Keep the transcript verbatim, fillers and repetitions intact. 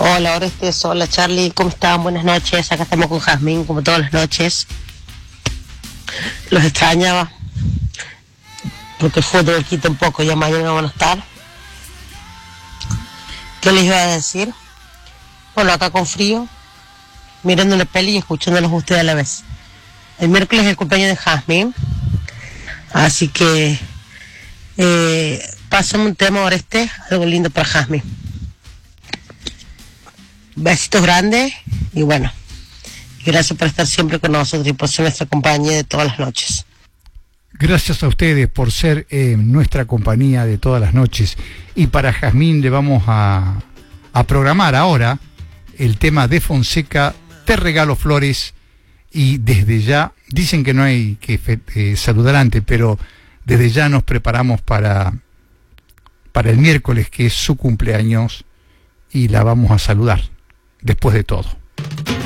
Hola Orestes, hola Charlie, ¿cómo están? Buenas noches, acá estamos con Jazmín como todas las noches. Los extrañaba, porque el fútbol quita un poco, ya mañana van a estar. ¿Qué les iba a decir? Bueno, acá con frío, mirando una peli y escuchándolos a ustedes a la vez. El miércoles es el cumpleaños de Jazmín, así que eh, pásame un tema, Orestes, algo lindo para Jazmín. Besitos grandes y bueno, gracias por estar siempre con nosotros y por ser nuestra compañía de todas las noches. Gracias a ustedes por ser eh, nuestra compañía de todas las noches. Y para Jazmín le vamos a, a programar ahora el tema de Fonseca, Te regalo flores. Y desde ya, dicen que no hay que eh, saludar antes, pero desde ya nos preparamos para, para el miércoles, que es su cumpleaños, y la vamos a saludar después de todo.